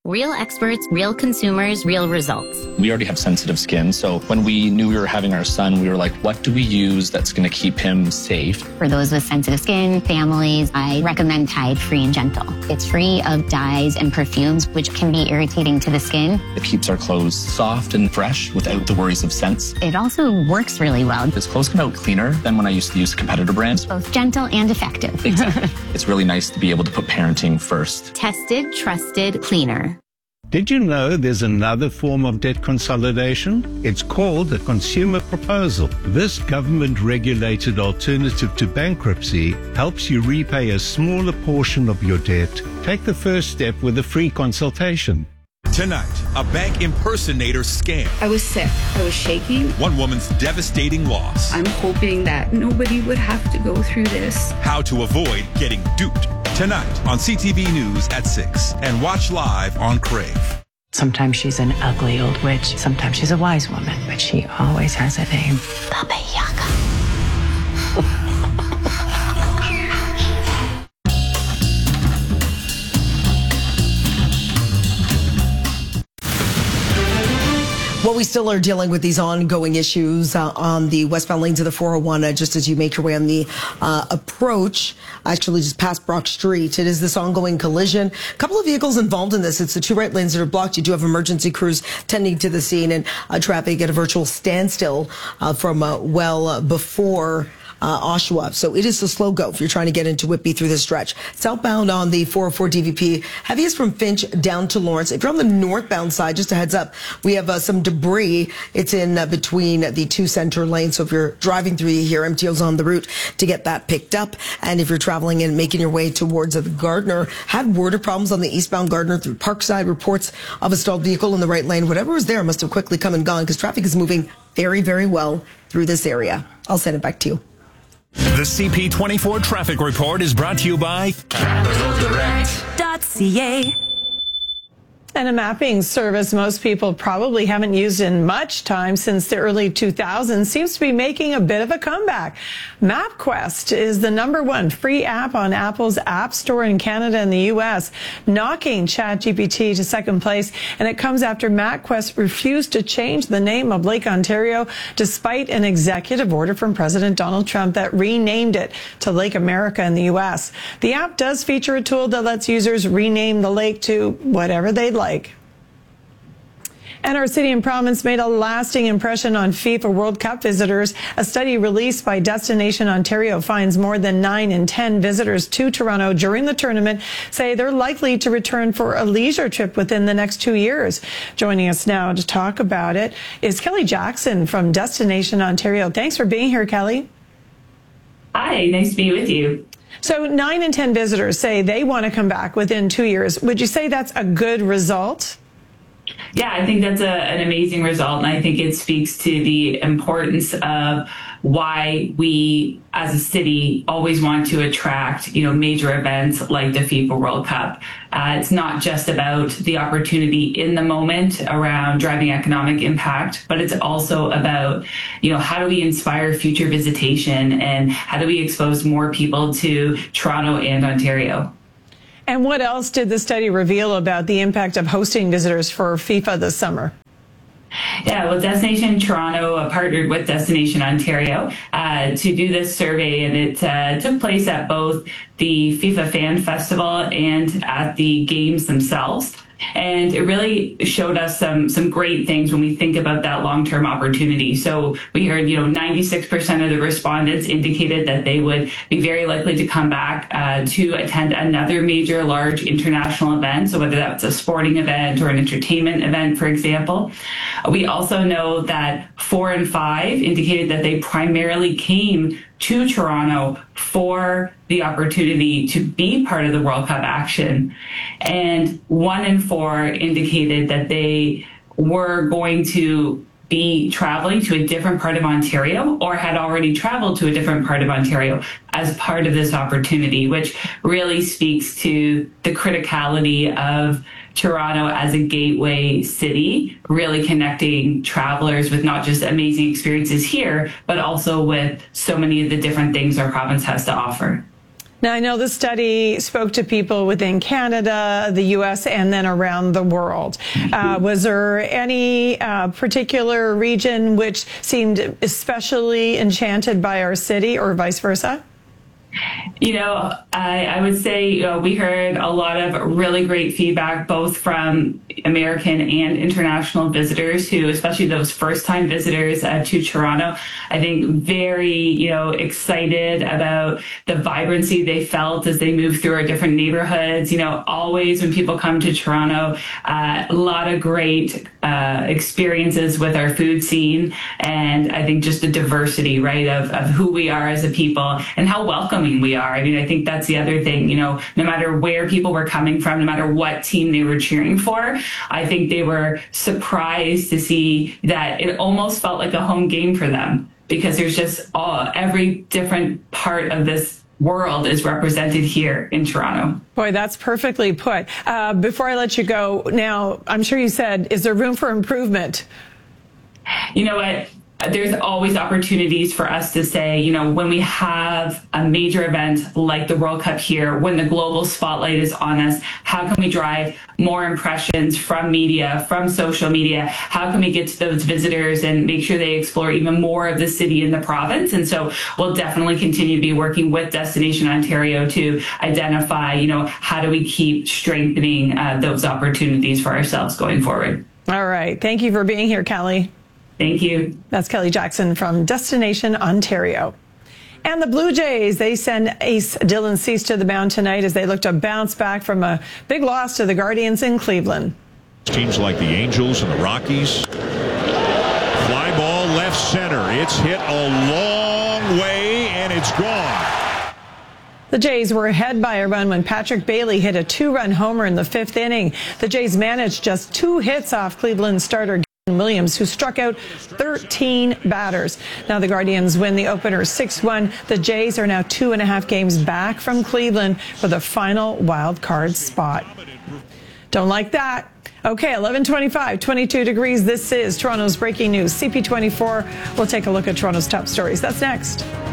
Real experts, real consumers, real results. We already have sensitive skin, so when we knew we were having our son, we were like, what do we use that's going to keep him safe? For those with sensitive skin, families, I recommend Tide Free and Gentle. It's free of dyes and perfumes, which can be irritating to the skin. It keeps our clothes soft and fresh without the worries of scents. It also works really well. His clothes come out cleaner than when I used to use competitor brands. Both gentle and effective. Exactly. It's really nice to be able to put parenting first. Tested, trusted, cleaner. Did you know there's another form of debt consolidation? It's called a consumer proposal. This government-regulated alternative to bankruptcy helps you repay a smaller portion of your debt. Take the first step with a free consultation. Tonight, a bank impersonator scam. I was sick. I was shaking. One woman's devastating loss. I'm hoping that nobody would have to go through this. How to avoid getting duped. Tonight on CTV News at 6 and watch live on Crave. Sometimes she's an ugly old witch. Sometimes she's a wise woman, but she always has a name. Baba Yaga. Well, we still are dealing with these ongoing issues on the westbound lanes of the 401, just as you make your way on the approach, actually just past Brock Street. It is this ongoing collision. A couple of vehicles involved in this. It's the two right lanes that are blocked. You do have emergency crews tending to the scene, and traffic at a virtual standstill from well before Oshawa. So it is a slow go if you're trying to get into Whitby through this stretch. Southbound on the 404 DVP, heaviest from Finch down to Lawrence. If you're on the northbound side, just a heads up, we have some debris. It's in between the two center lanes. So if you're driving through here, MTO's on the route to get that picked up. And if you're traveling and making your way towards the Gardner, had word of problems on the eastbound Gardner through Parkside. Reports of a stalled vehicle in the right lane. Whatever was there must have quickly come and gone because traffic is moving very, very well through this area. I'll send it back to you. The CP24 traffic report is brought to you by CapitalDirect.ca. And a mapping service most people probably haven't used in much time since the early 2000s seems to be making a bit of a comeback. MapQuest is the #1 free app on Apple's App Store in Canada and the U.S., knocking ChatGPT to second place. And it comes after MapQuest refused to change the name of Lake Ontario despite an executive order from President Donald Trump that renamed it to Lake America in the U.S. The app does feature a tool that lets users rename the lake to whatever they'd like. And our city and province made a lasting impression on FIFA World Cup visitors. A study released by Destination Ontario finds more than 9 in 10 visitors to Toronto during the tournament say they're likely to return for a leisure trip within the next 2 years. Joining us now to talk about it is Kelly Jackson from Destination Ontario. Thanks for being here, Kelly. Hi, nice to be with you. So 9 in 10 visitors say they want to come back within 2 years. Would you say that's a good result? Yeah, I think that's an amazing result. And I think it speaks to the importance of why we as a city always want to attract, major events like the FIFA World Cup. It's not just about the opportunity in the moment around driving economic impact, but it's also about, how do we inspire future visitation and how do we expose more people to Toronto and Ontario? And what else did the study reveal about the impact of hosting visitors for FIFA this summer? Yeah, well, Destination Toronto partnered with Destination Ontario to do this survey, and it took place at both the FIFA Fan Festival and at the games themselves. And it really showed us some great things when we think about that long-term opportunity. So we heard, 96% of the respondents indicated that they would be very likely to come back to attend another major large international event. So whether that's a sporting event or an entertainment event, for example. We also know that 4 in 5 indicated that they primarily came to Toronto for the opportunity to be part of the World Cup action. And 1 in 4 indicated that they were going to be traveling to a different part of Ontario or had already traveled to a different part of Ontario as part of this opportunity, which really speaks to the criticality of Toronto as a gateway city, really connecting travelers with not just amazing experiences here, but also with so many of the different things our province has to offer. Now, I know the study spoke to people within Canada, the U.S., and then around the world. Was there any particular region which seemed especially enchanted by our city, or vice versa? You know, I would say we heard a lot of really great feedback, both from American and international visitors who, especially those first-time visitors to Toronto, I think very, excited about the vibrancy they felt as they moved through our different neighborhoods. Always when people come to Toronto, a lot of great experiences with our food scene. And I think just the diversity, right, of who we are as a people and how welcoming we are. I mean, I think that's the other thing, no matter where people were coming from, no matter what team they were cheering for, I think they were surprised to see that it almost felt like a home game for them, because there's just every different part of this world is represented here in Toronto. Boy, that's perfectly put. Before I let you go, now, I'm sure you said, is there room for improvement? You know what? There's always opportunities for us to say, when we have a major event like the World Cup here, when the global spotlight is on us, how can we drive more impressions from media, from social media? How can we get to those visitors and make sure they explore even more of the city and the province? And so we'll definitely continue to be working with Destination Ontario to identify, how do we keep strengthening those opportunities for ourselves going forward. All right. Thank you for being here, Kelly. Thank you. That's Kelly Jackson from Destination Ontario. And the Blue Jays, they send ace Dylan Cease to the mound tonight as they look to bounce back from a big loss to the Guardians in Cleveland. Teams like the Angels and the Rockies. Fly ball left center. It's hit a long way and it's gone. The Jays were ahead by a run when Patrick Bailey hit a 2-run homer in the 5th inning. The Jays managed just 2 hits off Cleveland starter Williams, who struck out 13 batters. Now the Guardians win the opener 6-1. The Jays are now 2.5 games back from Cleveland for the final wild card spot. Don't like that. Okay, 11:25, 22 degrees. This is Toronto's breaking news. CP24. We'll take a look at Toronto's top stories. That's next.